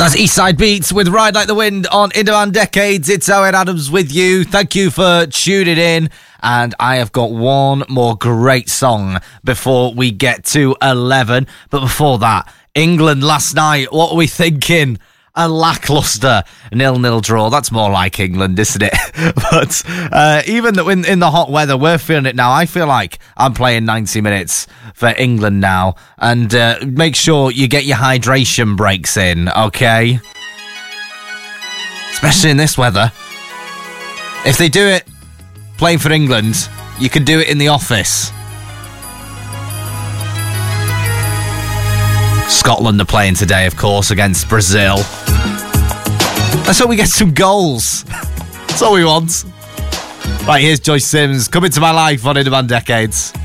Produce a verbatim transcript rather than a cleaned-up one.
That's Eastside Beats with Ride Like the Wind on In Demand Decades. It's Owen Adams with you. Thank you for tuning in. And I have got one more great song before we get to eleven. But before that, England last night, what are we thinking? A lacklustre nil-nil draw. That's more like England, isn't it? But uh, even in, in the hot weather, we're feeling it now. I feel like I'm playing ninety minutes for England now. And uh, make sure you get your hydration breaks in, okay? Especially in this weather. If they do it playing for England, you can do it in the office. Scotland are playing today, of course, against Brazil. Let's hope we get some goals. That's all we want. Right, here's Joyce Sims, Coming to My Life on In Demand Decades.